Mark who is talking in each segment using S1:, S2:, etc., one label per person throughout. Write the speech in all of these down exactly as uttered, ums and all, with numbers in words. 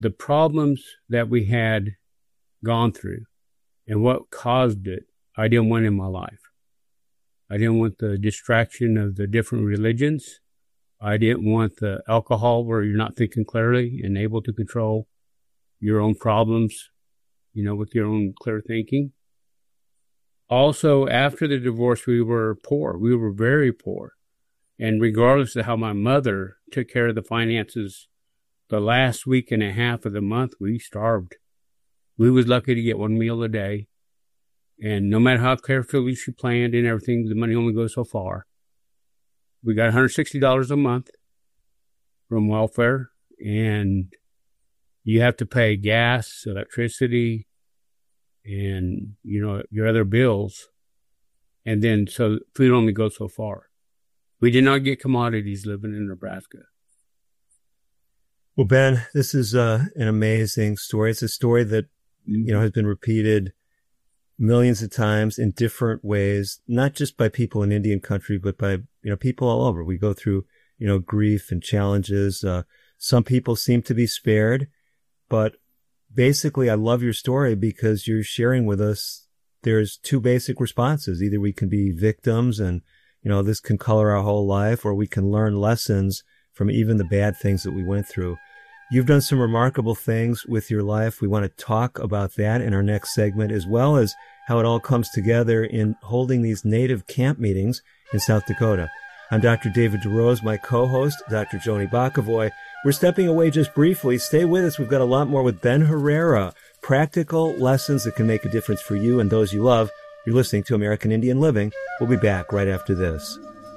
S1: the problems that we had gone through and what caused it, I didn't want in my life. I didn't want the distraction of the different religions. I didn't want the alcohol where you're not thinking clearly and able to control your own problems, you know, with your own clear thinking. Also, after the divorce, we were poor. We were very poor. And regardless of how my mother took care of the finances, the last week and a half of the month, we starved. We was lucky to get one meal a day. And no matter how carefully she planned and everything, the money only goes so far. We got one hundred sixty dollars a month from welfare, and you have to pay gas, electricity, and, you know, your other bills. And then, so food only goes so far. We did not get commodities living in Nebraska.
S2: Well, Ben, this is uh, an amazing story. It's a story that, you know, has been repeated millions of times in different ways, not just by people in Indian country, but by, you know, people all over. We go through, you know, grief and challenges. Uh, some people seem to be spared, but basically I love your story because you're sharing with us there's two basic responses. Either we can be victims and, you know, this can color our whole life, or we can learn lessons from even the bad things that we went through. You've done some remarkable things with your life. We want to talk about that in our next segment, as well as how it all comes together in holding these native camp meetings in South Dakota. I'm Doctor David DeRose, my co-host, Doctor Joni Bokovoy. We're stepping away just briefly. Stay with us. We've got a lot more with Ben Herrera. Practical lessons that can make a difference for you and those you love. You're listening to American Indian Living. We'll be back right after this.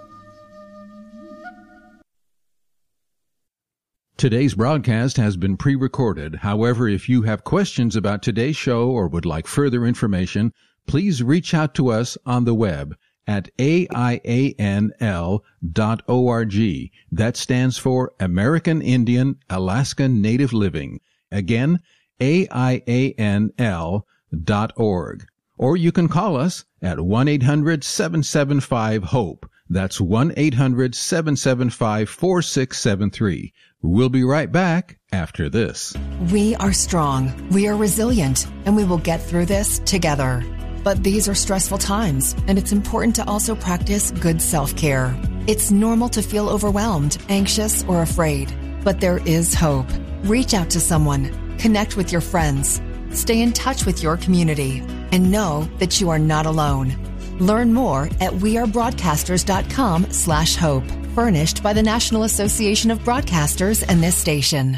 S3: Today's broadcast has been pre-recorded. However, if you have questions about today's show or would like further information, please reach out to us on the web at A I A N L dot org. That stands for American Indian Alaska Native Living. Again, A I A N L dot org. Or you can call us at one eight hundred seven seven five HOPE. That's one eight hundred seven seven five four six seven three. We'll be right back after this.
S4: We are strong, we are resilient, and we will get through this together. But these are stressful times, and it's important to also practice good self-care. It's normal to feel overwhelmed, anxious, or afraid, but there is hope. Reach out to someone, connect with your friends, stay in touch with your community, and know that you are not alone. Learn more at wearebroadcasters.com slash hope. Furnished by the National Association of Broadcasters and this station.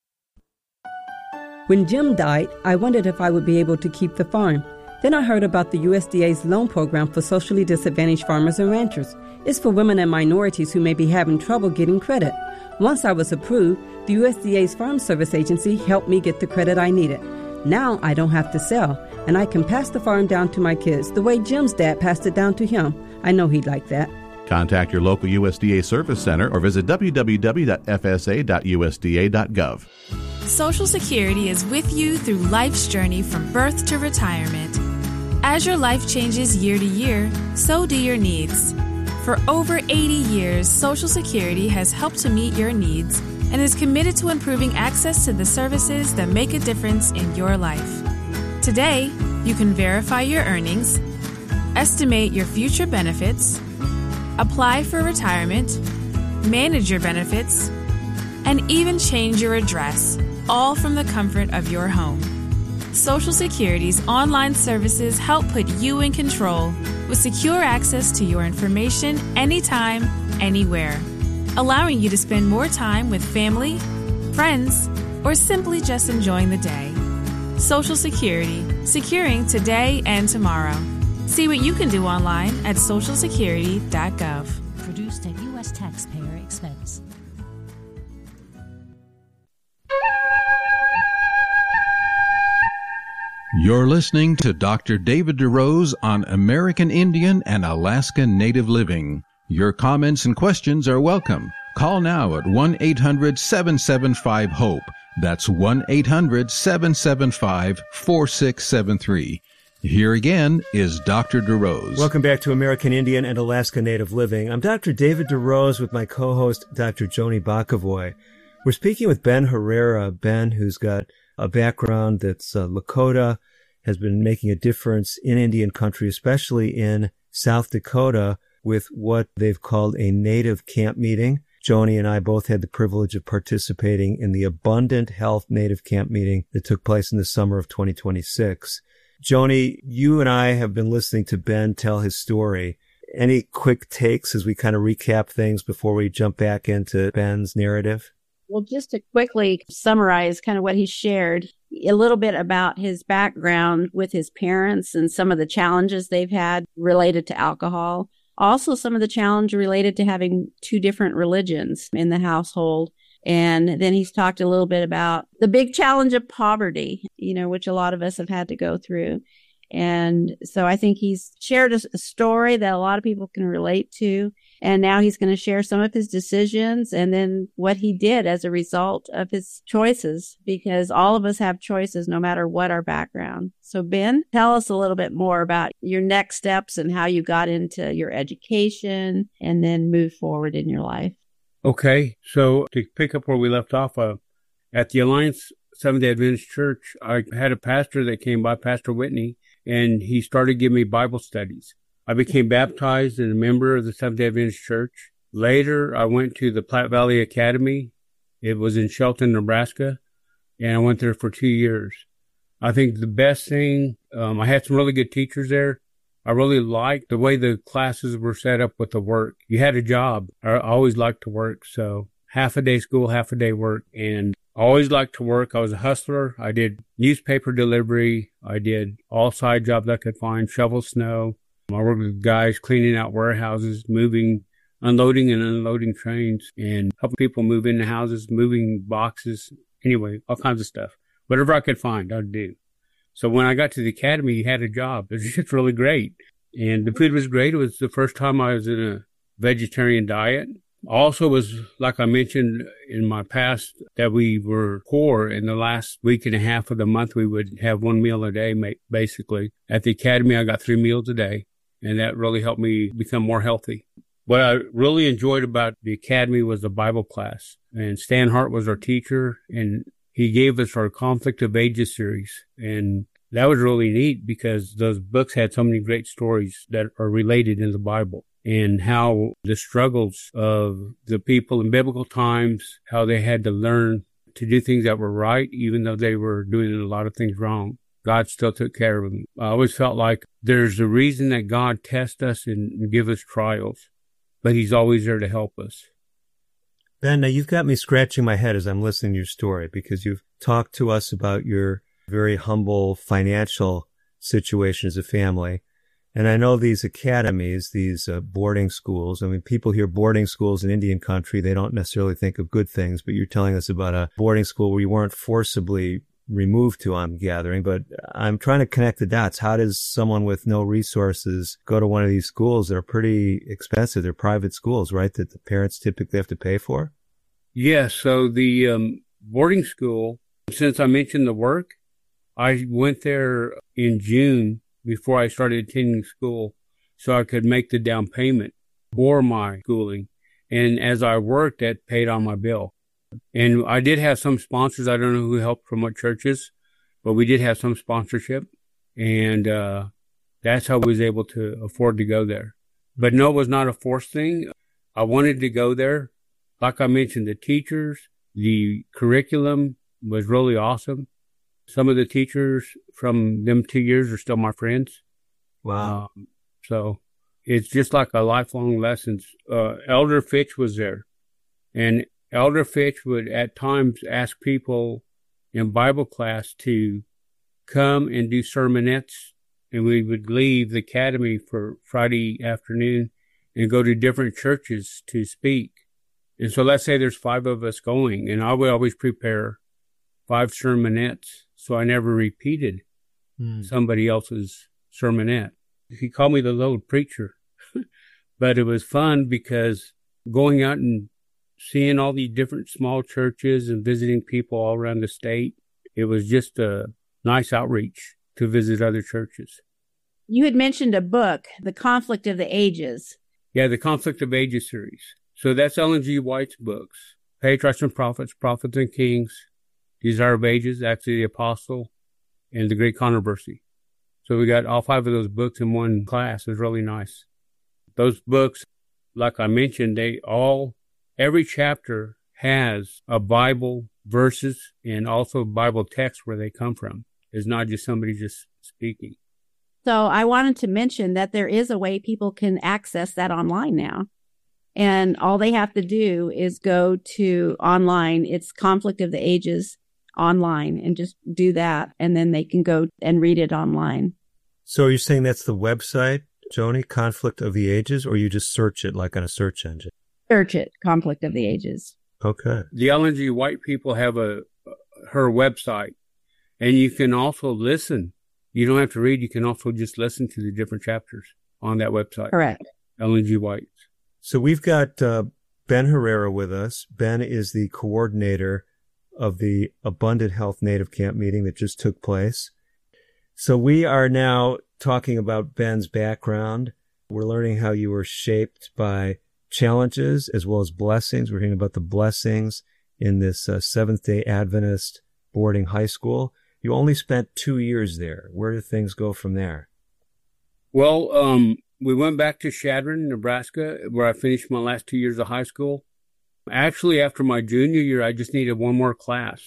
S5: When Jim died, I wondered if I would be able to keep the farm. Then I heard about the U S D A's loan program for socially disadvantaged farmers and ranchers. It's for women and minorities who may be having trouble getting credit. Once I was approved, the U S D A's Farm Service Agency helped me get the credit I needed. Now I don't have to sell, and I can pass the farm down to my kids the way Jim's dad passed it down to him. I know he'd like that.
S6: Contact your local U S D A Service Center or visit w w w dot f s a dot u s d a dot gov.
S7: Social Security is with you through life's journey from birth to retirement. As your life changes year to year, so do your needs. For over eighty years, Social Security has helped to meet your needs and is committed to improving access to the services that make a difference in your life. Today, you can verify your earnings, estimate your future benefits, apply for retirement, manage your benefits, and even change your address, all from the comfort of your home. Social Security's online services help put you in control with secure access to your information anytime, anywhere, allowing you to spend more time with family, friends, or simply just enjoying the day. Social Security, securing today and tomorrow. See what you can do online at social security dot gov.
S8: Produced at U S taxpayer expense.
S3: You're listening to Doctor David DeRose on American Indian and Alaska Native Living. Your comments and questions are welcome. Call now at one eight hundred seven seven five HOPE. That's one eight hundred seven seven five four six seven three. Here again is Doctor DeRose.
S2: Welcome back to American Indian and Alaska Native Living. I'm Doctor David DeRose with my co-host, Doctor Joni Bokovoy. We're speaking with Ben Herrera. Ben, who's got a background that's uh, Lakota, has been making a difference in Indian country, especially in South Dakota, with what they've called a Native Camp Meeting. Joni and I both had the privilege of participating in the Abundant Health Native Camp Meeting that took place in the summer of twenty twenty-six. Joni, you and I have been listening to Ben tell his story. Any quick takes as we kind of recap things before we jump back into Ben's narrative?
S9: Well, just to quickly summarize kind of what he shared, a little bit about his background with his parents and some of the challenges they've had related to alcohol. Also, some of the challenge related to having two different religions in the household. And then he's talked a little bit about the big challenge of poverty, you know, which a lot of us have had to go through. And so I think he's shared a, a story that a lot of people can relate to. And now he's going to share some of his decisions and then what he did as a result of his choices, because all of us have choices no matter what our background. So Ben, tell us a little bit more about your next steps and how you got into your education and then move forward in your life.
S1: Okay. So to pick up where we left off, uh, at the Alliance Seventh-day Adventist Church, I had a pastor that came by, Pastor Whitney, and he started giving me Bible studies. I became baptized and a member of the Seventh-day Adventist Church. Later, I went to the Platte Valley Academy. It was in Shelton, Nebraska, and I went there for two years. I think the best thing, um, I had some really good teachers there. I really liked the way the classes were set up with the work. You had a job. I always liked to work, so half a day school, half a day work, and I always liked to work. I was a hustler. I did newspaper delivery. I did all side jobs I could find, shovel snow. I worked with guys cleaning out warehouses, moving, unloading and unloading trains, and helping people move into houses, moving boxes, anyway, all kinds of stuff. Whatever I could find, I'd do. So when I got to the academy, you had a job. It was just really great. And the food was great. It was the first time I was in a vegetarian diet. Also was, like I mentioned in my past, that we were poor. In the last week and a half of the month, we would have one meal a day, basically. At the academy, I got three meals a day, and that really helped me become more healthy. What I really enjoyed about the academy was the Bible class. And Stan Hart was our teacher, and he gave us our Conflict of Ages series. And that was really neat because those books had so many great stories that are related in the Bible, and how the struggles of the people in biblical times, how they had to learn to do things that were right, even though they were doing a lot of things wrong. God still took care of them. I always felt like there's a reason that God tests us and give us trials, but he's always there to help us.
S2: Ben, now you've got me scratching my head as I'm listening to your story, because you've talked to us about your very humble financial situation as a family. And I know these academies, these uh, boarding schools, I mean, people hear boarding schools in Indian country, they don't necessarily think of good things, but you're telling us about a boarding school where you weren't forcibly removed to, I'm gathering. But I'm trying to connect the dots. How does someone with no resources go to one of these schools that are pretty expensive? They're private schools, right, that the parents typically have to pay for?
S1: Yes. So the um, boarding school, since I mentioned the work, I went there in June before I started attending school so I could make the down payment for my schooling. And as I worked, that paid on my bill. And I did have some sponsors. I don't know who helped from what churches, but we did have some sponsorship. And uh, that's how I was able to afford to go there. But no, it was not a forced thing. I wanted to go there. Like I mentioned, the teachers, the curriculum was really awesome. Some of the teachers from them two years are still my friends.
S2: Wow.
S1: Um, so it's just like a lifelong lessons. Uh, Elder Fitch was there. And Elder Fitch would at times ask people in Bible class to come and do sermonettes. And we would leave the academy for Friday afternoon and go to different churches to speak. And so let's say there's five of us going, and I would always prepare five sermonettes. So I never repeated mm. somebody else's sermonette. He called me the little preacher, but it was fun because going out and seeing all these different small churches and visiting people all around the state, it was just a nice outreach to visit other churches.
S9: You had mentioned a book, The Conflict of the Ages.
S1: Yeah, the Conflict of Ages series. So that's Ellen G. White's books. Patriarchs and Prophets, Prophets and Kings, Desire of Ages, Acts of the Apostle, and The Great Controversy. So we got all five of those books in one class. It was really nice. Those books, like I mentioned, they all, every chapter has a Bible verses and also Bible text where they come from. It's not just somebody just speaking.
S9: So I wanted to mention that there is a way people can access that online now. And all they have to do is go to online. It's Conflict of the Ages online, and just do that. And then they can go and read it online.
S2: So you're saying that's the website, Joni, Conflict of the Ages, or you just search it like on a search engine?
S9: Search it, Conflict of the Ages.
S2: Okay.
S1: The Ellen G. White people have a her website, and you can also listen. You don't have to read. You can also just listen to the different chapters on that website.
S9: Correct.
S1: Ellen G. White.
S2: So we've got uh, Ben Herrera with us. Ben is the coordinator of the Abundant Health Native Camp meeting that just took place. So we are now talking about Ben's background. We're learning how you were shaped by challenges as well as blessings. We're hearing about the blessings in this uh, Seventh-day Adventist boarding high school. You only spent two years there. Where did things go from there?
S1: Well, um, we went back to Chadron, Nebraska, where I finished my last two years of high school. Actually, after my junior year, I just needed one more class.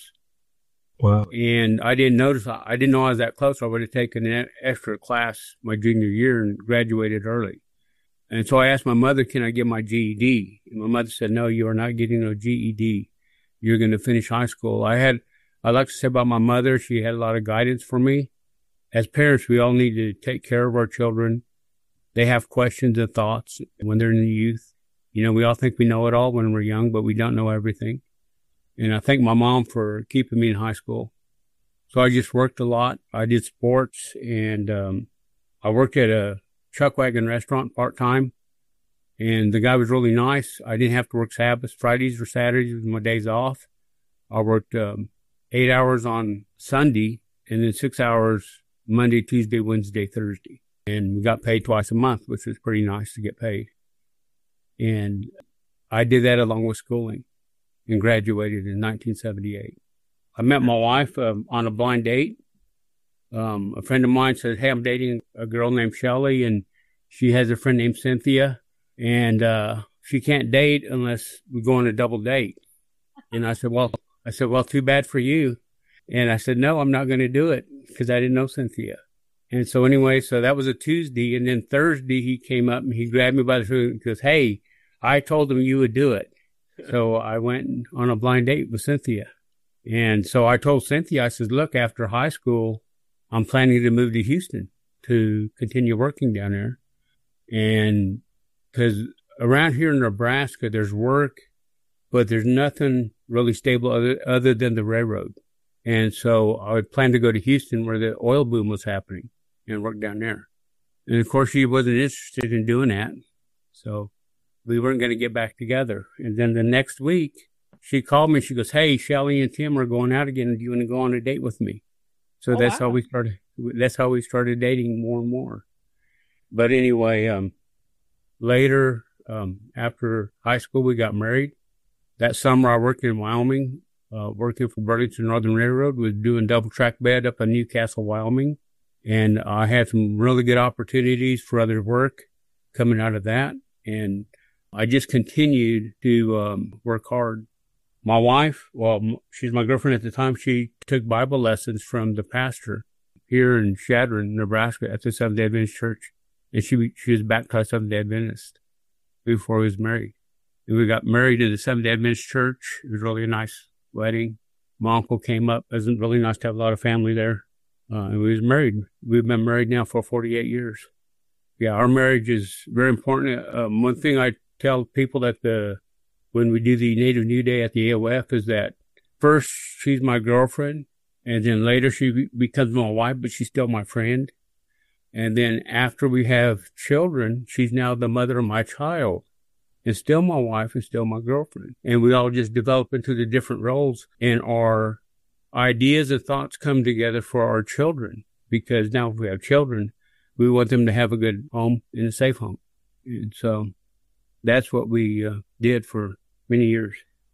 S2: Wow.
S1: And I didn't notice, I didn't know I was that close. I would have taken an extra class my junior year and graduated early. And so I asked my mother, can I get my G E D? And my mother said, no, you are not getting a G E D. You're going to finish high school. I had, I like to say about my mother, she had a lot of guidance for me. As parents, we all need to take care of our children. They have questions and thoughts when they're in the youth. You know, we all think we know it all when we're young, but we don't know everything. And I thank my mom for keeping me in high school. So I just worked a lot. I did sports, and um, I worked at a chuck wagon restaurant part-time. And the guy was really nice. I didn't have to work Sabbaths. Fridays or Saturdays was my days off. I worked um, eight hours on Sunday and then six hours Monday, Tuesday, Wednesday, Thursday. And we got paid twice a month, which was pretty nice to get paid. And I did that along with schooling and graduated in nineteen seventy-eight. I met my wife um, on a blind date. Um, a friend of mine said, hey, I'm dating a girl named Shelley, and she has a friend named Cynthia, and uh, she can't date unless we go on a double date. And I said, well, I said, well, too bad for you. And I said, no, I'm not going to do it because I didn't know Cynthia. And so anyway, so that was a Tuesday. And then Thursday, he came up and he grabbed me by the throat and goes, hey, I told him you would do it. So I went on a blind date with Cynthia. And so I told Cynthia, I said, look, after high school, I'm planning to move to Houston to continue working down there. And because around here in Nebraska, there's work, but there's nothing really stable other, other than the railroad. And so I would plan to go to Houston where the oil boom was happening and work down there. And of course, she wasn't interested in doing that. So we weren't going to get back together. And then the next week, she called me. She goes, hey, Shelley and Tim are going out again. Do you want to go on a date with me? So oh, that's wow. how we started. That's how we started dating more and more. But anyway, um, later, um, after high school, we got married. That summer, I worked in Wyoming, uh, working for Burlington Northern Railroad, was doing double track bed up in Newcastle, Wyoming. And I had some really good opportunities for other work coming out of that. And I just continued to um, work hard. My wife, well, she's my girlfriend at the time. She took Bible lessons from the pastor here in Chadron, Nebraska at the Seventh-day Adventist Church. And she she was baptized Seventh-day Adventist before we was married. And we got married in the Seventh-day Adventist Church. It was really a nice wedding. My uncle came up. It was really nice to have a lot of family there. Uh, and we was married. We've been married now for forty-eight years. Yeah, our marriage is very important. Um, one thing I tell people that the when we do the Native New Day at the A O F is that first she's my girlfriend, and then later she be- becomes my wife, but she's still my friend. And then after we have children, she's now the mother of my child, and still my wife and still my girlfriend. And we all just develop into the different roles, and our ideas and thoughts come together for our children, because now if we have children, we want them to have a good home and a safe home. And so that's what we uh, did for many years.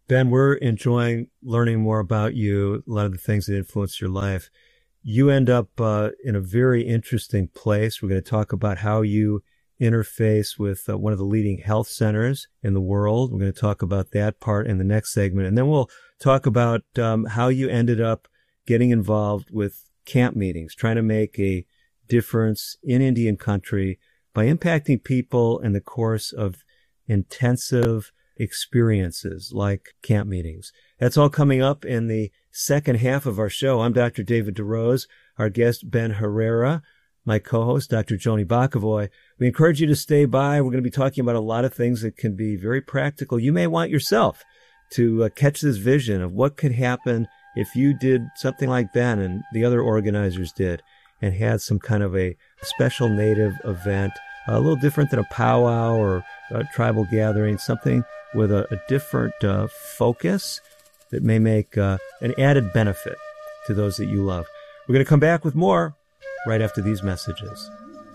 S2: Ben, we're enjoying learning more about you, a lot of the things that influenced your life. You end up uh, in a very interesting place. We're going to talk about how you interface with uh, one of the leading health centers in the world. We're going to talk about that part in the next segment. And then we'll talk about um, how you ended up getting involved with camp meetings, trying to make a difference in Indian country by impacting people in the course of intensive experiences like camp meetings. That's all coming up in the second half of our show. I'm Doctor David DeRose, our guest Ben Herrera, my co-host Doctor Joni Bokovoy. We encourage you to stay by. We're going to be talking about a lot of things that can be very practical. You may want yourself to uh, catch this vision of what could happen if you did something like Ben and the other organizers did and had some kind of a special native event, a little different than a powwow or a tribal gathering, something with a, a different uh, focus that may make uh, an added benefit to those that you love. We're going to come back with more right after these messages.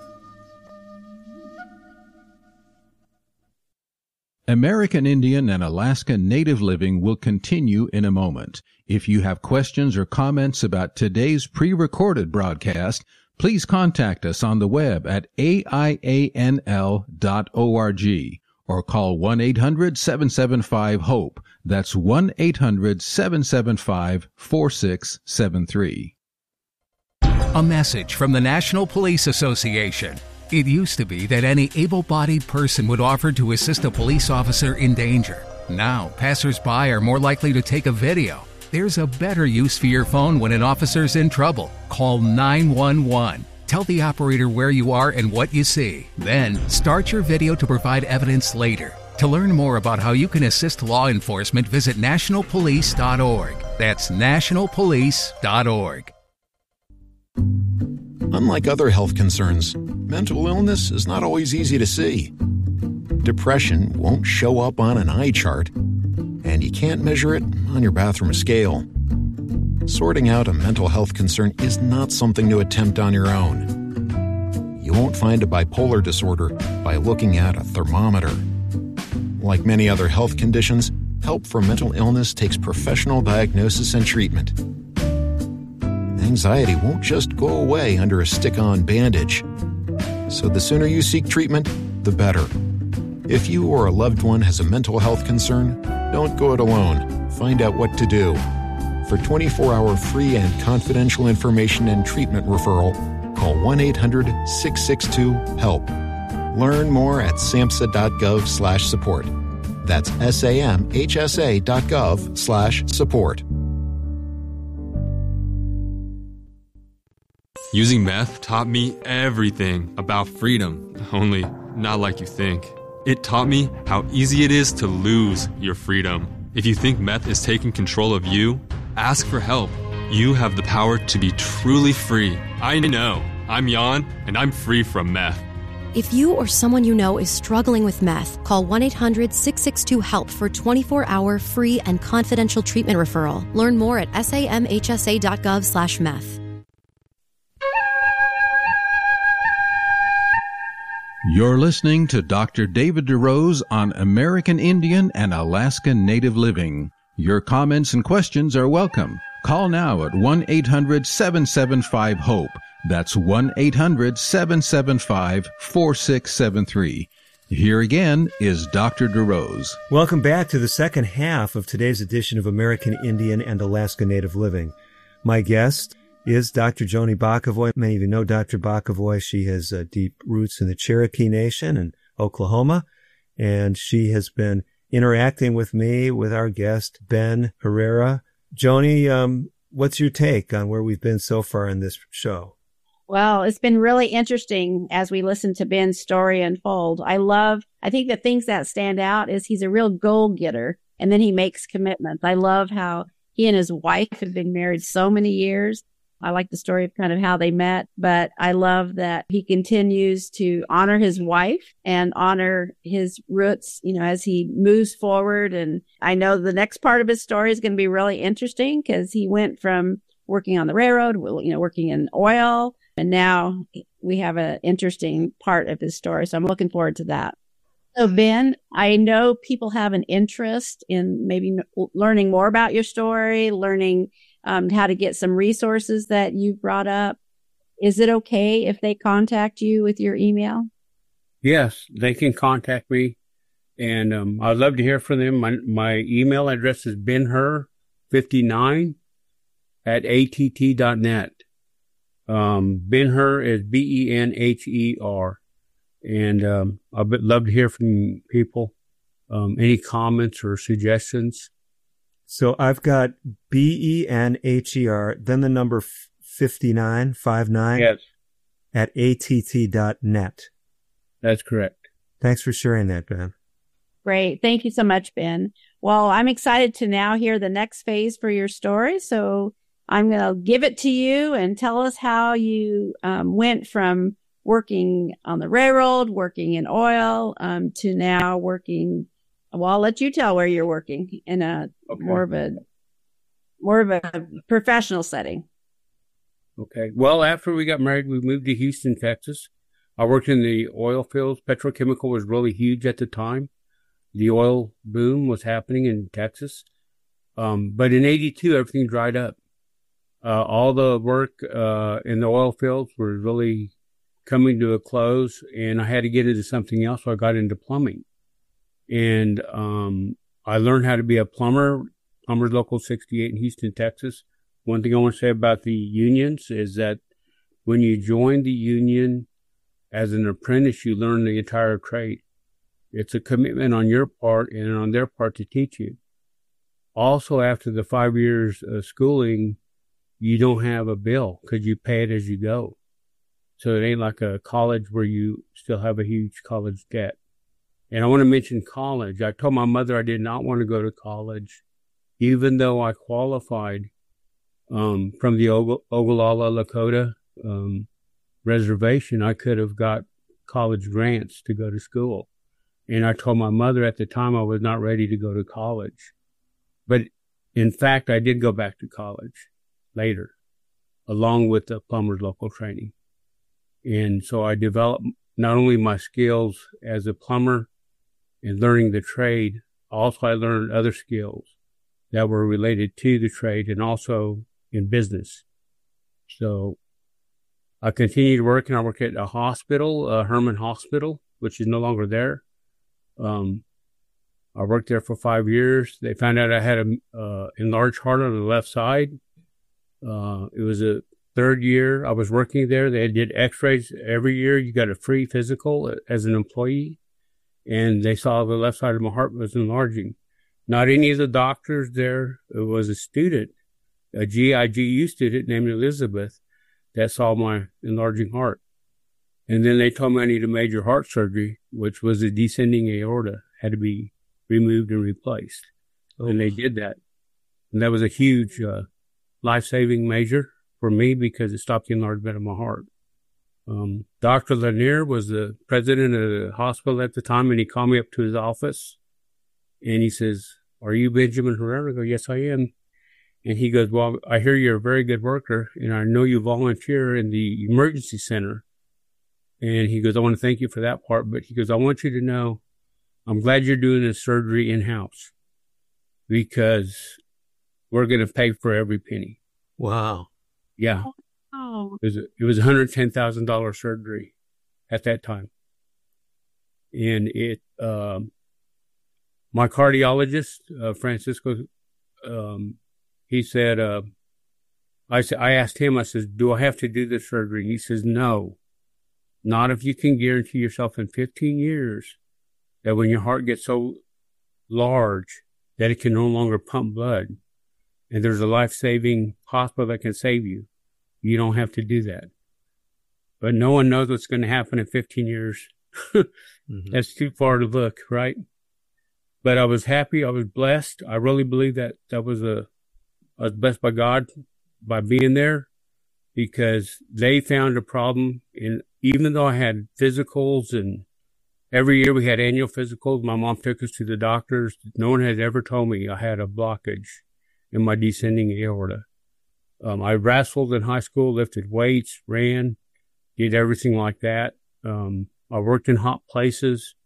S3: American Indian and Alaska Native Living will continue in a moment. If you have questions or comments about today's pre-recorded broadcast, please contact us on the web at A I A N L dot org or call one eight hundred seven seven five HOPE. That's one eight hundred seven seven five four six seven three.
S10: A message from the National Police Association. It used to be that any able-bodied person would offer to assist a police officer in danger. Now, passers-by are more likely to take a video. There's a better use for your phone when an officer's in trouble. Call nine one one. Tell the operator where you are and what you see. Then, start your video to provide evidence later. To learn more about how you can assist law enforcement, visit national police dot org. That's national police dot org.
S11: Unlike other health concerns, mental illness is not always easy to see. Depression won't show up on an eye chart, and you can't measure it on your bathroom scale. Sorting out a mental health concern is not something to attempt on your own. You won't find a bipolar disorder by looking at a thermometer. Like many other health conditions, help for mental illness takes professional diagnosis and treatment. Anxiety won't just go away under a stick-on bandage. So the sooner you seek treatment, the better. If you or a loved one has a mental health concern, don't go it alone. Find out what to do. For twenty-four hour free and confidential information and treatment referral, call one eight hundred six six two HELP. Learn more at samhsa.gov slash support. That's S-A-M-H-S-A dot gov slash support.
S12: Using meth taught me everything about freedom, only not like you think. It taught me how easy it is to lose your freedom. If you think meth is taking control of you, ask for help. You have the power to be truly free. I know. I'm Jan, and I'm free from meth.
S13: If you or someone you know is struggling with meth, call one eight hundred six six two HELP for twenty-four hour free and confidential treatment referral. Learn more at samhsa.gov slash meth.
S3: You're listening to Doctor David DeRose on American Indian and Alaska Native Living. Your comments and questions are welcome. Call now at one eight hundred seven seven five HOPE. That's one eight hundred seven seven five four six seven three. Here again is Doctor DeRose.
S2: Welcome back to the second half of today's edition of American Indian and Alaska Native Living. My guest is Doctor Joni Bokovoy. Many of you know Doctor Bokovoy. She has uh, deep roots in the Cherokee Nation in Oklahoma, and she has been interacting with me, with our guest, Ben Herrera. Joni, um, what's your take on where we've been so far in this show?
S9: Well, it's been really interesting as we listen to Ben's story unfold. I love, I think the things that stand out is he's a real goal getter, and then he makes commitments. I love how he and his wife have been married so many years. I like the story of kind of how they met, but I love that he continues to honor his wife and honor his roots, you know, as he moves forward. And I know the next part of his story is going to be really interesting because he went from working on the railroad, you know, working in oil, and now we have an interesting part of his story. So I'm looking forward to that. So, Ben, I know people have an interest in maybe learning more about your story, learning um, how to get some resources that you've brought up. Is it okay if they contact you with your email?
S1: Yes, they can contact me, and um, I'd love to hear from them. My, my email address is benher fifty-nine at A T T dot net. Um, Benher is B E N H E R. And um, I'd love to hear from people. Um, any comments or suggestions?
S2: So I've got B E N H E R, then the number fifty-nine, five nine,
S1: yes,
S2: at A T T dot net.
S1: That's correct.
S2: Thanks for sharing that, Ben.
S9: Great. Thank you so much, Ben. Well, I'm excited to now hear the next phase for your story. So I'm going to give it to you and tell us how you um, went from working on the railroad, working in oil, um, to now working. Well, I'll let you tell where you're working in a okay. more of a more of a professional setting.
S1: Okay. Well, after we got married, we moved to Houston, Texas. I worked in the oil fields. Petrochemical was really huge at the time. The oil boom was happening in Texas. Um, but in eighty-two, everything dried up. Uh, all the work uh, in the oil fields were really coming to a close, and I had to get into something else, so I got into plumbing. And um, I learned how to be a plumber, Plumbers Local sixty-eight in Houston, Texas. One thing I want to say about the unions is that when you join the union as an apprentice, you learn the entire trade. It's a commitment on your part and on their part to teach you. Also, after the five years of schooling, you don't have a bill because you pay it as you go. So it ain't like a college where you still have a huge college debt. And I want to mention college. I told my mother I did not want to go to college, even though I qualified um, from the Og- Ogallala Lakota um, reservation. I could have got college grants to go to school. And I told my mother at the time I was not ready to go to college. But in fact, I did go back to college later, along with the Plumbers Local training. And so I developed not only my skills as a plumber and learning the trade, also I learned other skills that were related to the trade and also in business. So I continued working. I worked at a hospital, uh, Herman Hospital, which is no longer there. Um, I worked there for five years. They found out I had an uh, enlarged heart on the left side. Uh, it was a third year I was working there. They did x-rays every year. You got a free physical as an employee. And they saw the left side of my heart was enlarging. Not any of the doctors there. It was a student, a G I G U student named Elizabeth, that saw my enlarging heart. And then they told me I needed major heart surgery, which was a descending aorta, had to be removed and replaced. Oh. And they did that. And that was a huge uh, life-saving measure for me because it stopped the enlargement of my heart. Um, Doctor Lanier was the president of the hospital at the time, and he called me up to his office, and he says, "Are you Benjamin Herrera?" I go, "Yes, I am." And he goes, "Well, I hear you're a very good worker, and I know you volunteer in the emergency center." And he goes, "I want to thank you for that part, but he goes, I want you to know, I'm glad you're doing this surgery in-house because we're going to pay for every penny."
S2: Wow.
S1: Yeah.
S9: Oh.
S1: It was, a, it was one hundred ten thousand dollars surgery at that time. And it, um, my cardiologist, uh, Francisco, um, he said, uh, I said, I asked him, I said, "Do I have to do this surgery?" And he says, "No, not if you can guarantee yourself in fifteen years that when your heart gets so large that it can no longer pump blood and there's a life-saving hospital that can save you, you don't have to do that." But no one knows what's going to happen in fifteen years. Mm-hmm. That's too far to look, right? But I was happy. I was blessed. I really believe that that was a, I was blessed by God by being there because they found a problem. And even though I had physicals and every year we had annual physicals, my mom took us to the doctors. No one had ever told me I had a blockage in my descending aorta. Um, I wrestled in high school, lifted weights, ran, did everything like that. Um, I worked in hot places,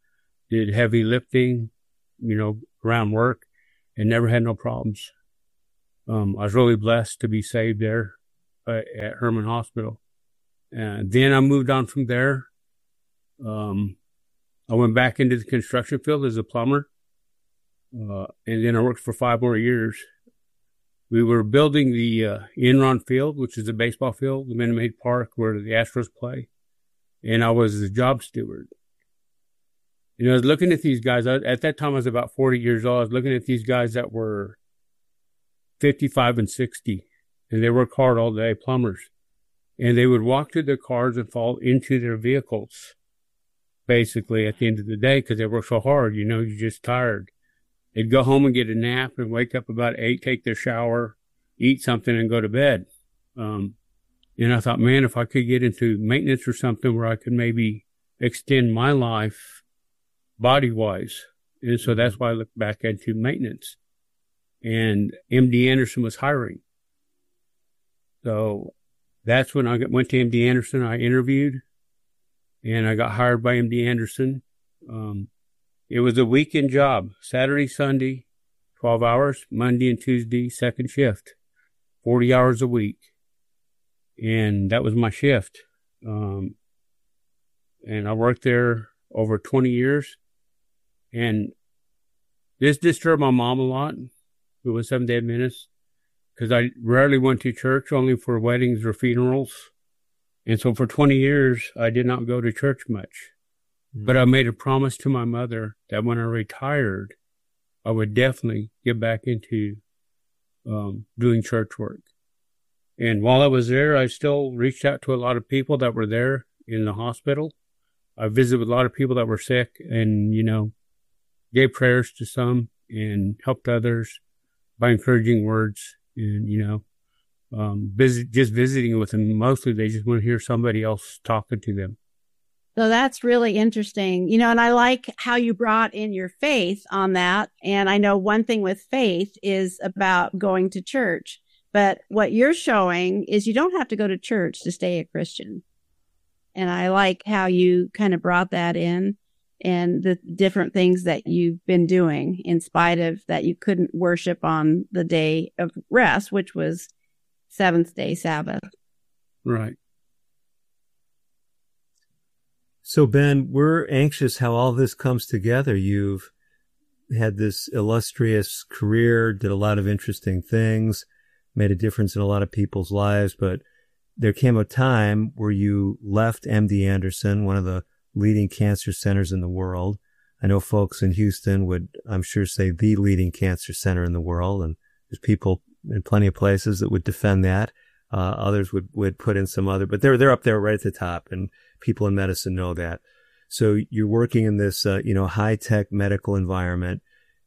S1: did heavy lifting, you know, around work, and never had no problems. Um, I was really blessed to be saved there uh, at Herman Hospital. And then I moved on from there. Um, I went back into the construction field as a plumber. Uh, and then I worked for five more years. We were building the uh, Enron Field, which is a baseball field, the Minute Maid Park where the Astros play. And I was the job steward. You know, I was looking at these guys. I, at that time, I was about forty years old. I was looking at these guys that were fifty-five and sixty, and they worked hard all day, plumbers. And they would walk to their cars and fall into their vehicles, basically, at the end of the day, because they worked so hard. You know, you're just tired. They'd go home and get a nap and wake up about eight, take their shower, eat something, and go to bed. Um, and I thought, man, if I could get into maintenance or something where I could maybe extend my life body-wise. And so that's why I looked back into maintenance. And M D Anderson was hiring. So that's when I went to M D Anderson. I interviewed, and I got hired by M D Anderson. Um, It was a weekend job, Saturday, Sunday, twelve hours, Monday and Tuesday, second shift, forty hours a week. And that was my shift. Um, and I worked there over twenty years. And this disturbed my mom a lot, who was Seventh-day Adventist, because I rarely went to church, only for weddings or funerals. And so for twenty years, I did not go to church much. But I made a promise to my mother that when I retired, I would definitely get back into um, doing church work. And while I was there, I still reached out to a lot of people that were there in the hospital. I visited with a lot of people that were sick and, you know, gave prayers to some and helped others by encouraging words and, you know, um, visit, just visiting with them. Mostly they just want to hear somebody else talking to them.
S9: So that's really interesting. You know, and I like how you brought in your faith on that. And I know one thing with faith is about going to church. But what you're showing is you don't have to go to church to stay a Christian. And I like how you kind of brought that in and the different things that you've been doing in spite of that you couldn't worship on the day of rest, which was seventh day Sabbath.
S1: Right.
S2: So, Ben, we're anxious how all this comes together. You've had this illustrious career, did a lot of interesting things, made a difference in a lot of people's lives, but there came a time where you left M D Anderson, one of the leading cancer centers in the world. I know folks in Houston would, I'm sure, say the leading cancer center in the world, and there's people in plenty of places that would defend that. Uh, others would, would put in some other, but they're, they're up there right at the top, and people in medicine know that. So you're working in this, uh, you know, high-tech medical environment.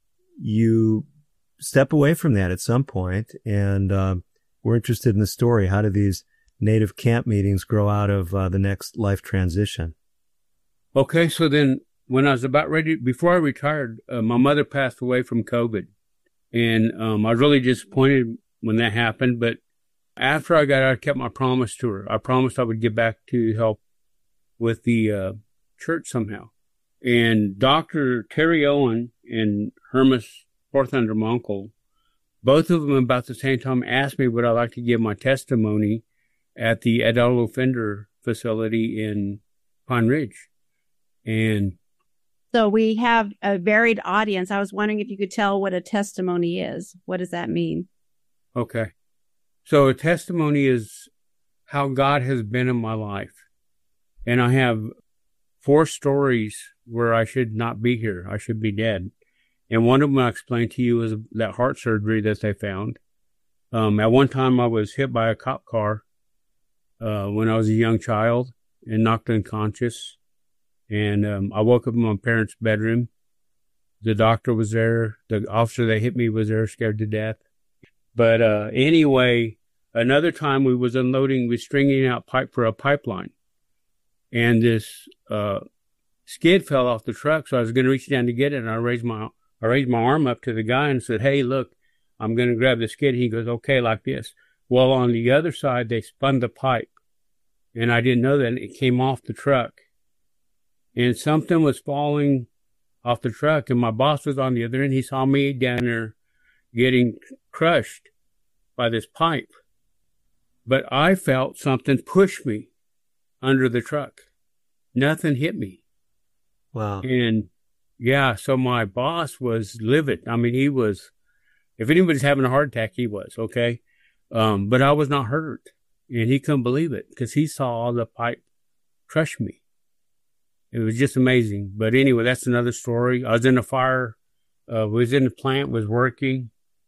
S2: You step away from that at some point, and uh, we're interested in the story. How do these native camp meetings grow out of uh, the next life transition?
S1: Okay, so then when I was about ready, before I retired, uh, my mother passed away from COVID. And um, I was really disappointed when that happened, but after I got out, I kept my promise to her. I promised I would get back to help with the uh, church somehow. And Doctor Terry Owen and Hermas Forthunder, my uncle, both of them about the same time asked me would I like to give my testimony at the adult offender facility in Pine Ridge. And
S9: so we have a varied audience. I was wondering if you could tell what a testimony is. What does that mean?
S1: Okay. So a testimony is how God has been in my life. And I have four stories where I should not be here. I should be dead. And one of them I explained to you is that heart surgery that they found. Um, at one time I was hit by a cop car uh, when I was a young child and knocked unconscious. And um, I woke up in my parents' bedroom. The doctor was there. The officer that hit me was there, scared to death. But uh, anyway, another time we was unloading, we was stringing out pipe for a pipeline. And this uh, skid fell off the truck, so I was going to reach down to get it, and I raised my I raised my arm up to the guy and said, hey, look, I'm going to grab the skid. He goes, okay, like this. Well, on the other side, they spun the pipe, and I didn't know that. It came off the truck. And something was falling off the truck, and my boss was on the other end. He saw me down there getting crushed by this pipe. But I felt something push me under the truck. Nothing hit me.
S2: Wow.
S1: And yeah, so my boss was livid. I mean, he was, if anybody's having a heart attack, he was, okay? Um, but I was not hurt. And he couldn't believe it because he saw all the pipe crush me. It was just amazing. But anyway, that's another story. I was in a fire, uh, was in the plant, was working,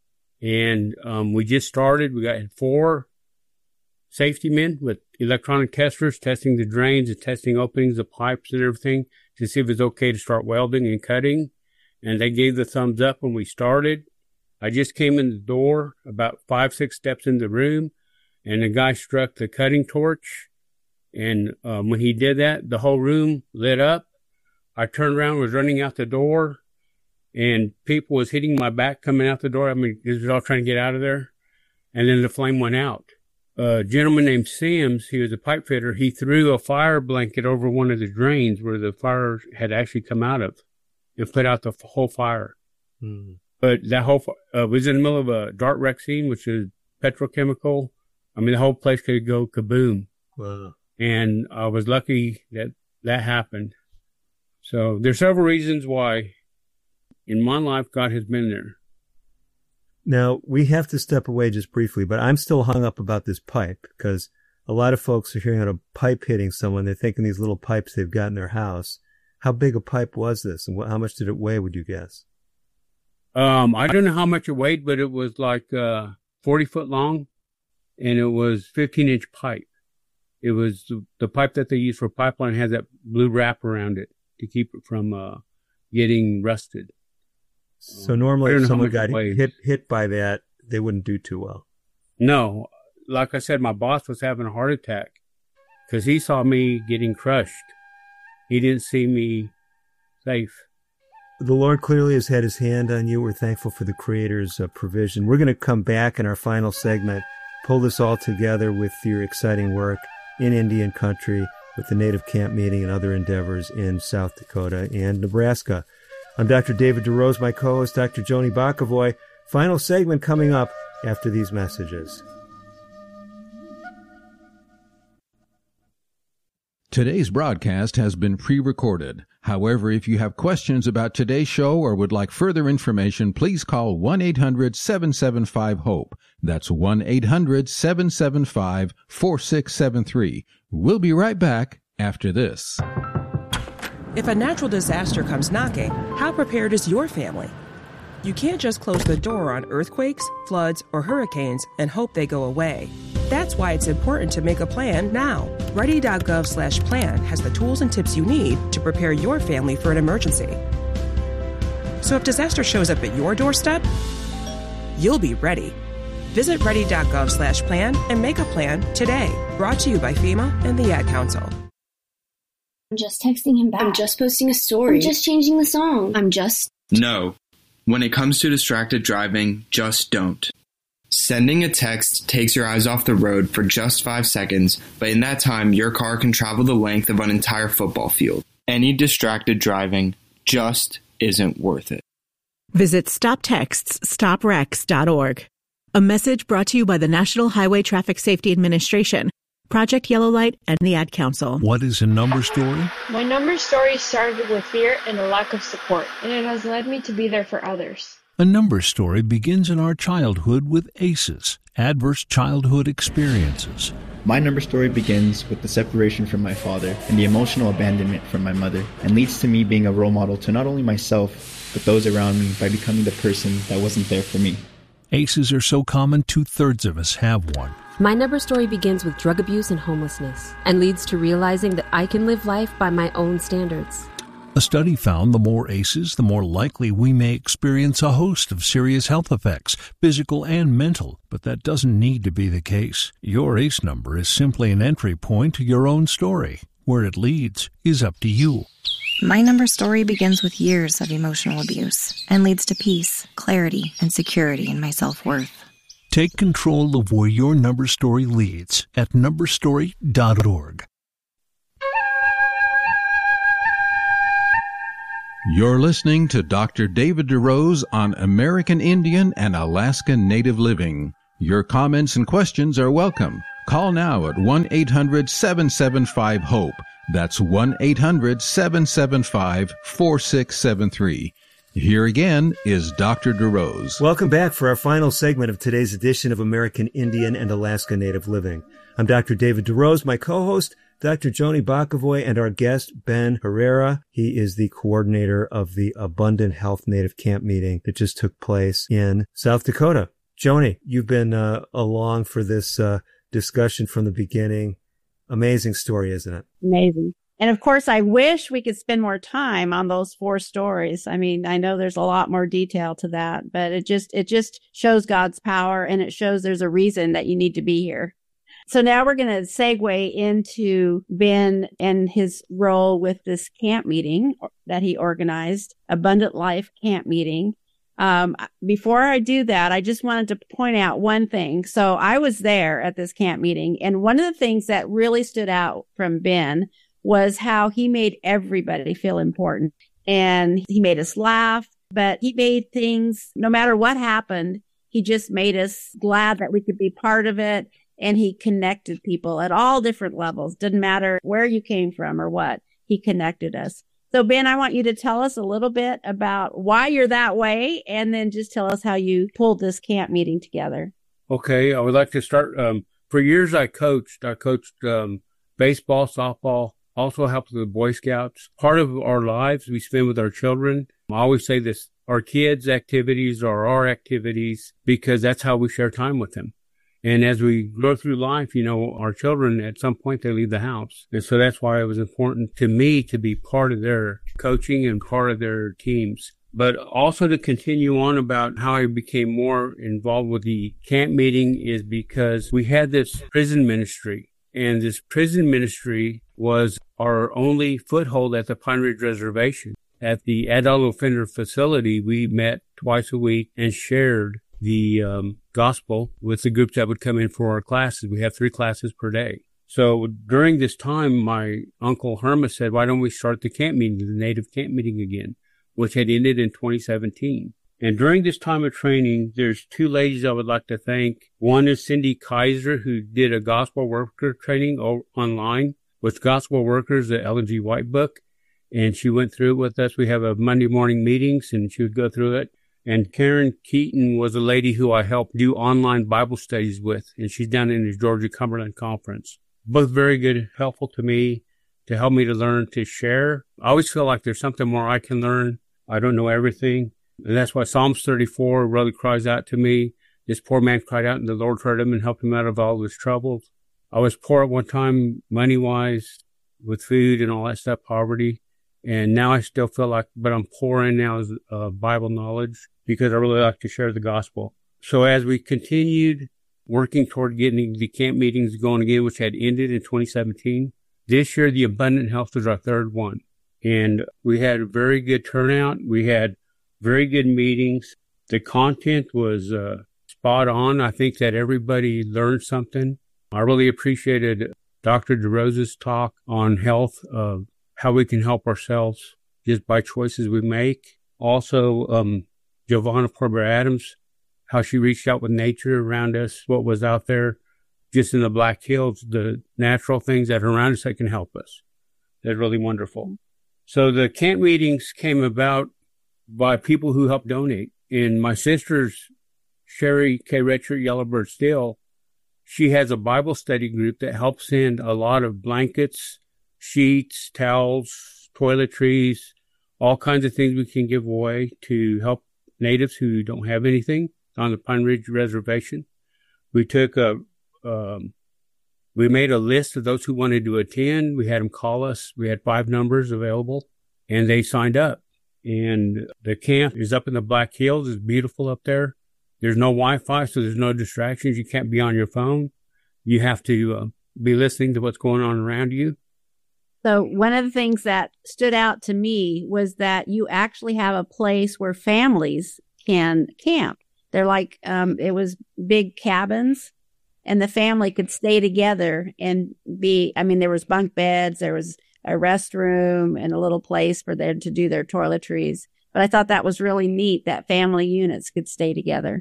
S1: and um, we just started. We got four safety men with electronic testers testing the drains and testing openings of pipes and everything to see if it's okay to start welding and cutting. And they gave the thumbs up when we started. I just came in the door about five, six steps in the room, and the guy struck the cutting torch. And um, when he did that, the whole room lit up. I turned around, was running out the door, and people was hitting my back coming out the door. I mean, they was all trying to get out of there. And then the flame went out. A gentleman named Sims, he was a pipe fitter, he threw a fire blanket over one of the drains where the fire had actually come out of and put out the f- whole fire.
S2: Mm.
S1: But that whole uh, was in the middle of a dart wreck scene, which is petrochemical. I mean, the whole place could go kaboom.
S2: Wow.
S1: And I was lucky that that happened. So there's several reasons why in my life God has been there.
S2: Now, we have to step away just briefly, but I'm still hung up about this pipe because a lot of folks are hearing about a pipe hitting someone. They're thinking these little pipes they've got in their house. How big a pipe was this, and what, how much did it weigh, would you guess?
S1: Um, I don't know how much it weighed, but it was like uh, forty foot long, and it was fifteen inch pipe. It was the, the pipe that they use for pipeline has that blue wrap around it to keep it from uh, getting rusted.
S2: So normally if someone got hit hit by that, they wouldn't do too well.
S1: No. Like I said, my boss was having a heart attack because he saw me getting crushed. He didn't see me safe.
S2: The Lord clearly has had his hand on you. We're thankful for the Creator's uh, provision. We're going to come back in our final segment, pull this all together with your exciting work in Indian country with the Native Camp Meeting and other endeavors in South Dakota and Nebraska. I'm Doctor David DeRose, my co-host, Doctor Joni Bakavoy. Final segment coming up after these messages.
S3: Today's broadcast has been pre-recorded. However, if you have questions about today's show or would like further information, please call one eight hundred seven seven five HOPE. That's one eight hundred seven seven five four six seven three. We'll be right back after this.
S14: If a natural disaster comes knocking, how prepared is your family? You can't just close the door on earthquakes, floods, or hurricanes and hope they go away. That's why it's important to make a plan now. Ready.gov slash plan has the tools and tips you need to prepare your family for an emergency. So if disaster shows up at your doorstep, you'll be ready. Visit ready.gov slash plan and make a plan today. Brought to you by FEMA and the Ad Council.
S15: I'm just texting him back. I'm just posting a story. I'm just changing the song. I'm just...
S16: No. When it comes to distracted driving, just don't. Sending a text takes your eyes off the road for just five seconds, but in that time, your car can travel the length of an entire football field. Any distracted driving just isn't worth it.
S17: Visit stop texts stop wrecks dot org. A message brought to you by the National Highway Traffic Safety Administration, Project Yellow Light, and the Ad Council.
S18: What is a number story?
S19: My number story started with fear and a lack of support, and it has led me to be there for others.
S18: A number story begins in our childhood with A C Es, adverse childhood experiences.
S20: My number story begins with the separation from my father and the emotional abandonment from my mother, and leads to me being a role model to not only myself, but those around me by becoming the person that wasn't there for me.
S18: A C Es are so common, two-thirds of us have one.
S21: My number story begins with drug abuse and homelessness, and leads to realizing that I can live life by my own standards.
S18: A study found the more A C Es, the more likely we may experience a host of serious health effects, physical and mental, but that doesn't need to be the case. Your A C E number is simply an entry point to your own story. Where it leads is up to you.
S22: My number story begins with years of emotional abuse and leads to peace, clarity, and security in my self-worth.
S18: Take control of where your number story leads at number story dot org.
S3: You're listening to Doctor David DeRose on American Indian and Alaska Native Living. Your comments and questions are welcome. Call now at one eight hundred seven seven five HOPE. That's one eight hundred seven seven five four six seven three. Here again is Doctor DeRose.
S2: Welcome back for our final segment of today's edition of American Indian and Alaska Native Living. I'm Doctor David DeRose, my co-host, Doctor Joni Bokovoy, and our guest, Ben Herrera. He is the coordinator of the Abundant Health Native Camp meeting that just took place in South Dakota. Joni, you've been uh, along for this uh, discussion from the beginning. Amazing story, isn't it?
S9: Amazing. And of course, I wish we could spend more time on those four stories. I mean, I know there's a lot more detail to that, but it just, it just shows God's power, and it shows there's a reason that you need to be here. So now we're going to segue into Ben and his role with this camp meeting that he organized, Abundant Life Camp Meeting. Um, before I do that, I just wanted to point out one thing. So I was there at this camp meeting, and one of the things that really stood out from Ben was how he made everybody feel important, and he made us laugh, but he made things, no matter what happened, he just made us glad that we could be part of it. And he connected people at all different levels. Didn't matter where you came from or what. He connected us. So, Ben, I want you to tell us a little bit about why you're that way, and then just tell us how you pulled this camp meeting together.
S1: Okay. I would like to start. Um, for years, I coached. I coached um, baseball, softball, also helped with the Boy Scouts. Part of our lives we spend with our children. I always say this, our kids' activities are our activities, because that's how we share time with them. And as we go through life, you know, our children, at some point, they leave the house. And so that's why it was important to me to be part of their coaching and part of their teams. But also to continue on about how I became more involved with the camp meeting is because we had this prison ministry. And this prison ministry was our only foothold at the Pine Ridge Reservation. At the adult offender facility, we met twice a week and shared the um, gospel with the groups that would come in for our classes. We have three classes per day. So during this time, my uncle Herma said, why don't we start the camp meeting, the native camp meeting again, which had ended in twenty seventeen. And during this time of training, there's two ladies I would like to thank. One is Cindy Kaiser, who did a gospel worker training o- online with gospel workers, the Ellen G. White book. And she went through it with us. We have a Monday morning meetings, and she would go through it. And Karen Keaton was a lady who I helped do online Bible studies with, and she's down in the Georgia Cumberland Conference. Both very good, helpful to me, to help me to learn to share. I always feel like there's something more I can learn. I don't know everything. And that's why Psalms thirty-four really cries out to me. This poor man cried out, and the Lord heard him and helped him out of all his troubles. I was poor at one time, money-wise, with food and all that stuff, poverty. And now I still feel like, but I'm pouring now is uh, Bible knowledge, because I really like to share the gospel. So as we continued working toward getting the camp meetings going again, which had ended in twenty seventeen, this year the Abundant Health was our third one. And we had a very good turnout. We had very good meetings. The content was uh, spot on. I think that everybody learned something. I really appreciated Doctor DeRose's talk on health, uh, how we can help ourselves just by choices we make. Also, um, Giovanna Porber Adams, how she reached out with nature around us, what was out there just in the Black Hills, the natural things that are around us that can help us. That's really wonderful. So the camp meetings came about by people who helped donate. And my sister's Sherry K. Richard Yellowbird Still, she has a Bible study group that helps send a lot of blankets, sheets, towels, toiletries, all kinds of things we can give away to help natives who don't have anything on the Pine Ridge Reservation. We took a, um, we made a list of those who wanted to attend. We had them call us. We had five numbers available, and they signed up. And the camp is up in the Black Hills. It's beautiful up there. There's no Wi-Fi, so there's no distractions. You can't be on your phone. You have to uh, be listening to what's going on around you.
S9: So one of the things that stood out to me was that you actually have a place where families can camp. They're like, um, it was big cabins, and the family could stay together and be, I mean, there was bunk beds, there was a restroom and a little place for them to do their toiletries. But I thought that was really neat that family units could stay together.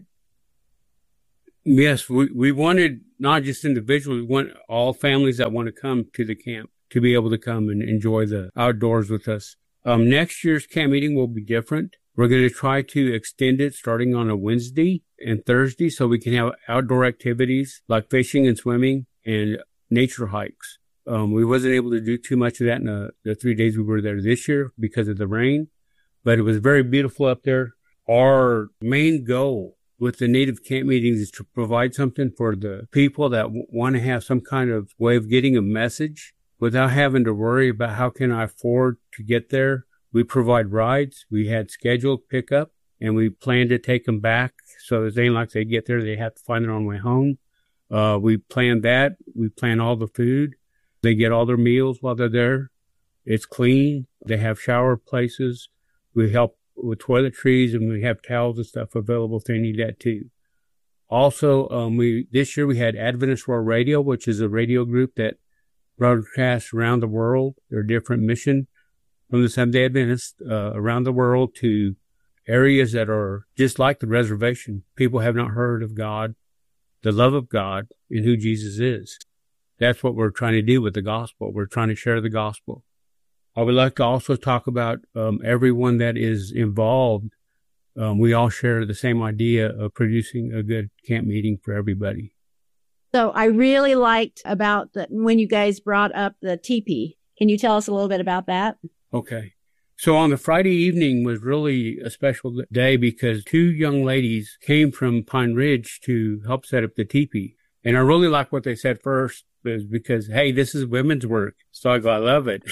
S1: Yes, we, we wanted not just individuals, we want all families that want to come to the camp to be able to come and enjoy the outdoors with us. Um, next year's camp meeting will be different. We're going to try to extend it starting on a Wednesday and Thursday so we can have outdoor activities like fishing and swimming and nature hikes. Um, we wasn't able to do too much of that in the, the three days we were there this year because of the rain, but it was very beautiful up there. Our main goal with the Native camp meetings is to provide something for the people that w- want to have some kind of way of getting a message without having to worry about how can I afford to get there. We provide rides. We had scheduled pickup, and we plan to take them back. So it ain't like they get there, they have to find their own way home. Uh, we plan that. We plan all the food. They get all their meals while they're there. It's clean. They have shower places. We help with toiletries, and we have towels and stuff available if they need that too. Also, um, we this year we had Adventist World Radio, which is a radio group that broadcasts around the world. Their different mission from the Seventh-day Adventists uh, around the world to areas that are just like the reservation. People have not heard of God, the love of God, and who Jesus is. That's what we're trying to do with the gospel. We're trying to share the gospel. I would like to also talk about um, everyone that is involved. Um, we all share the same idea of producing a good camp meeting for everybody.
S9: So I really liked about the, when you guys brought up the teepee. Can you tell us a little bit about that?
S1: Okay. So on the Friday evening was really a special day because two young ladies came from Pine Ridge to help set up the teepee. And I really like what they said first is because, hey, this is women's work. So I go, I love it.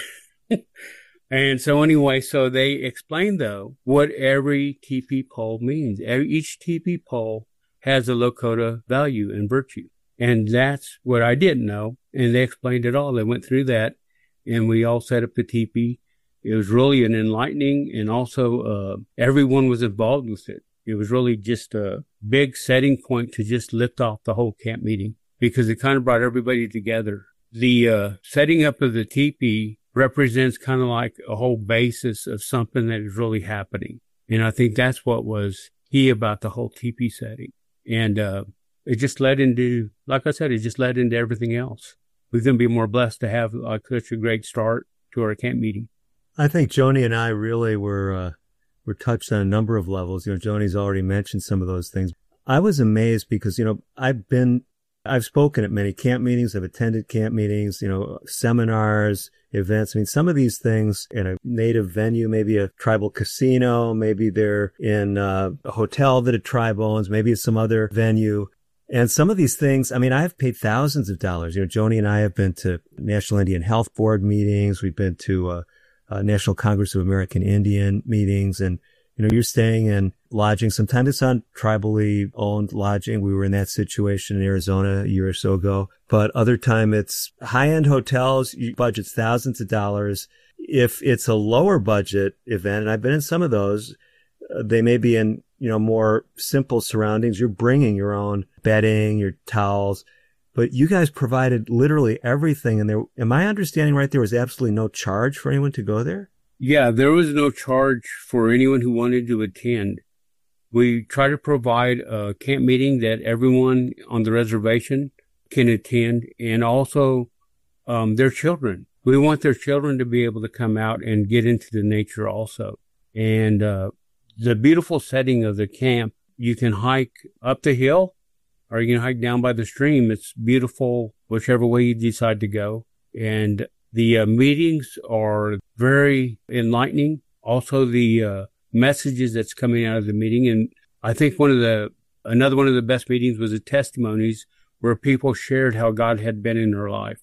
S1: And so anyway, so they explained, though, what every teepee pole means. Every, each teepee pole has a Lakota value and virtue. And that's what I didn't know. And they explained it all. They went through that, and we all set up the teepee. It was really an enlightening, and also uh, everyone was involved with it. It was really just a big setting point to just lift off the whole camp meeting because it kind of brought everybody together. The uh, setting up of the teepee represents kind of like a whole basis of something that is really happening. And I think that's what was key about the whole teepee setting. And uh, it just led into, like I said, it just led into everything else. We're going to be more blessed to have like such a great start to our camp meeting.
S2: I think Joni and I really were uh, were touched on a number of levels. You know, Joni's already mentioned some of those things. I was amazed because, you know, I've been, I've spoken at many camp meetings. I've attended camp meetings, you know, seminars, events. I mean, some of these things in a native venue, maybe a tribal casino, maybe they're in uh, a hotel that a tribe owns, maybe it's some other venue. And some of these things, I mean, I've paid thousands of dollars. You know, Joni and I have been to National Indian Health Board meetings. We've been to uh, uh, National Congress of American Indian meetings. And, you know, you're staying in lodging. Sometimes it's on tribally owned lodging. We were in that situation in Arizona a year or so ago. But other time it's high-end hotels. You budget's thousands of dollars. If it's a lower budget event, and I've been in some of those, uh, they may be in, you know, more simple surroundings. You're bringing your own bedding, your towels, but you guys provided literally everything. And there, am I understanding right? There was absolutely no charge for anyone to go there?
S1: Yeah, there was no charge for anyone who wanted to attend. We try to provide a camp meeting that everyone on the reservation can attend, and also um, their children. We want their children to be able to come out and get into the nature also. And uh, the beautiful setting of the camp, you can hike up the hill or you can hike down by the stream. It's beautiful whichever way you decide to go. And the uh, meetings are very enlightening. Also, the uh, messages that's coming out of the meeting. And I think one of the, another one of the best meetings was the testimonies where people shared how God had been in their life.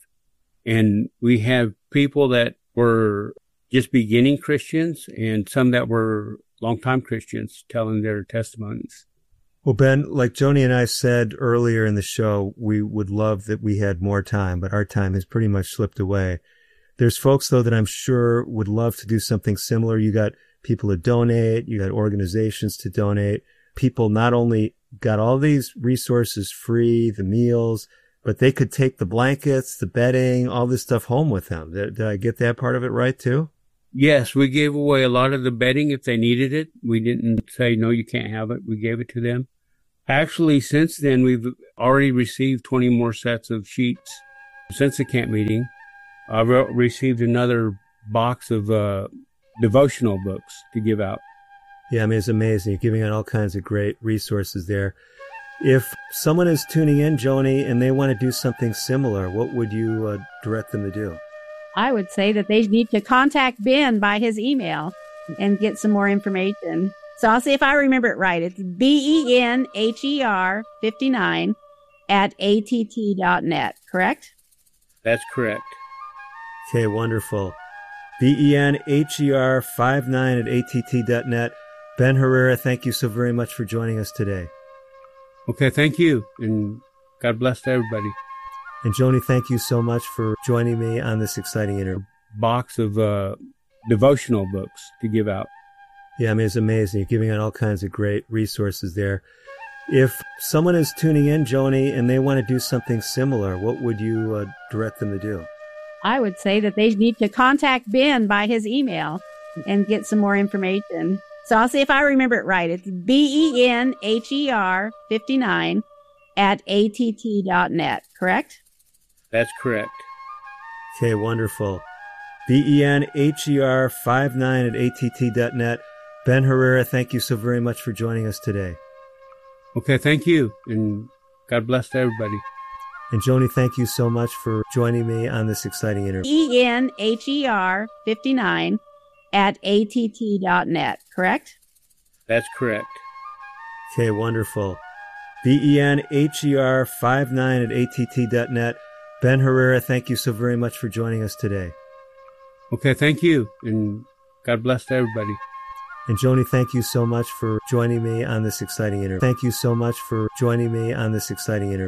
S1: And we have people that were just beginning Christians and some that were longtime Christians telling their testimonies.
S2: Well, Ben, like Joni and I said earlier in the show, we would love that we had more time, but our time has pretty much slipped away. There's folks, though, that I'm sure would love to do something similar. You got people to donate. You got organizations to donate. People not only got all these resources free, the meals, but they could take the blankets, the bedding, all this stuff home with them. Did, did I get that part of it right too?
S1: Yes, we gave away a lot of the bedding if they needed it. We didn't say, no, you can't have it. We gave it to them. Actually, since then, we've already received twenty more sets of sheets since the camp meeting. I've received another box of uh, devotional books to give out.
S2: Yeah, I mean, it's amazing. You're giving out all kinds of great resources there. If someone is tuning in, Joni, and they want to do something similar, what would you uh, direct them to do?
S9: I would say that they need to contact Ben by his email and get some more information. So I'll see if I remember it right. It's B E N H E R fifty-nine at A T T dot net, correct?
S1: That's correct.
S2: Okay, wonderful. B E N H E R fifty-nine at A T T dot net. Ben Herrera, thank you so very much for joining us today.
S1: Okay, thank you, and God bless to everybody.
S2: And Joni, thank you so much for joining me on this exciting interview.
S1: Box of uh, devotional books to give out.
S2: Yeah, I mean, it's amazing. You're giving out all kinds of great resources there. If someone is tuning in, Joni, and they want to do something similar, what would you uh, direct them to do?
S9: I would say that they need to contact Ben by his email and get some more information. So I'll see if I remember it right. It's B E N H E R fifty-nine at A T T dot net, correct?
S1: That's correct.
S2: Okay, wonderful. B E N H E R fifty-nine at A T T dot net. Ben Herrera, thank you so very much for joining us today.
S1: Okay, thank you, and God bless to everybody.
S2: And Joni, thank you so much for joining me on this exciting interview.
S9: E N H E R fifty-nine at A T T dot net, correct?
S1: That's correct.
S2: Okay, wonderful. B E N H E R fifty-nine at A T T dot net. Ben Herrera, thank you so very much for joining us today.
S1: Okay, thank you, and God bless to everybody.
S2: And Joni, thank you so much for joining me on this exciting interview. Thank you so much for joining me on this exciting interview.